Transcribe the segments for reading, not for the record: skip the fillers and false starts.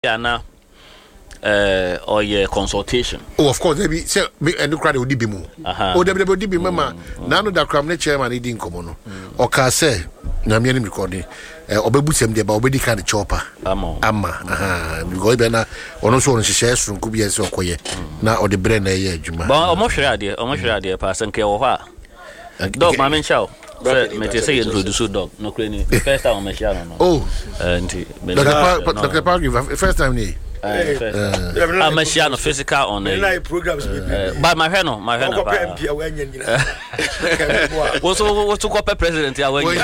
now or your consultation. Oh, of course, maybe say and the crowd would be more. Oh, there would be mama. None of the crowd chairman didn't come on. Or can say, Namian recording, or Babusem de Bobby kind of chopper. Amma, because then on also on shares from Kubias or Koye. Now or the brain a Juma. But almost idea, pass and care or what. Dog, my man shall. May say introduce dog, no cleaning. First time on my channel. Oh, and Dr. Park, first time. I'm a Shiano physical on programs. But my hand, what's to copy president?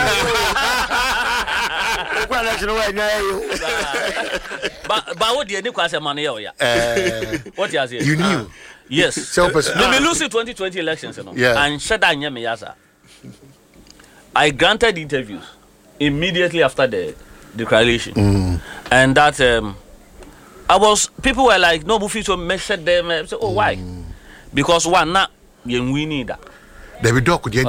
But what do you do? Money? What you knew? Yes. So, we lose the 2020 elections, and shut down Yamiasa. I granted interviews immediately after the declaration, and that people were like, no, Buffy to measure them. So, oh, why? Because one, not we need that. David Dock, one,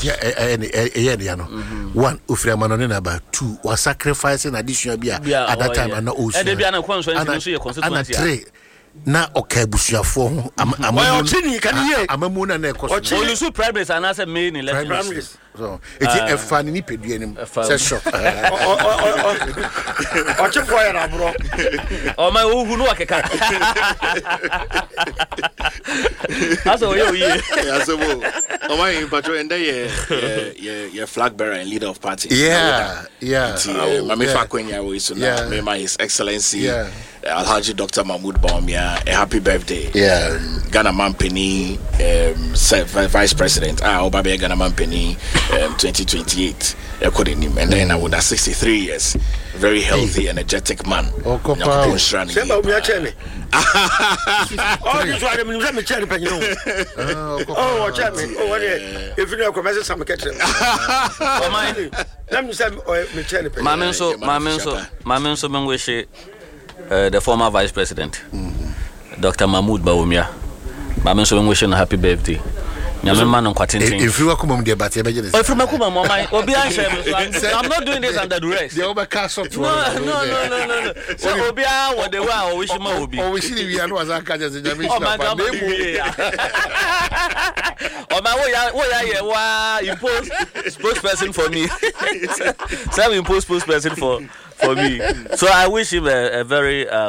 Ufreman about two, was sacrificing additional beer at that time, and no, and three. Na okabusia for amamuna na ekoso olusu primaries and as a main election so it's a funny peduanim say shock o che for ya bro o ma hu no akeka aso ye aso bo o ma in patro and ye flag bearer and leader of party yeah mama Fakwenya we so now me my his excellency Alhaji Dr. Mahmoud Bawumia, a happy birthday. Yeah. Ghana Mampeni, Vice President. Obabe Ghana Mampeni, 2028. According to him, and then I would have 63 years. Very healthy, energetic man. Oh, this one me cherry pen, you know. Oh, cherry. Oh, if you know, commercial some kitchen. Oh, my. Let me say, me cherry pen. Mamen so mengwe the former vice president, Dr. Mahmoud Bawumia. Mamen so mengwe a happy birthday. Nyame man on kwatintin. If you come there but you oh, from Akuma mama obi I'm not doing this under duress. The over castle. No. So obi a what the way wish ma obi. Oh, we see we are no as aka just Nyame. Oh my God. Oh my wa impose spokesperson for me. Some impose spokesperson for me. So I wish him a very